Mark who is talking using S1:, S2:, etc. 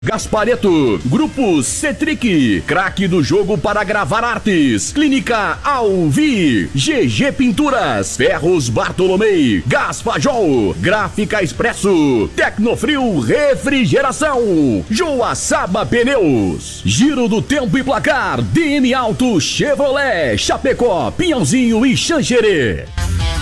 S1: Gaspareto, Grupo Cetric, craque do jogo para gravar artes, Clínica Alvi, GG Pinturas, Ferros Bartolomei, Gaspajol, Gráfica Expresso, Tecnofrio Refrigeração, Joaçaba Pneus, Giro do Tempo e Placar, DM Auto Chevrolet, Chapecó, Pinhãozinho e Xanxerê.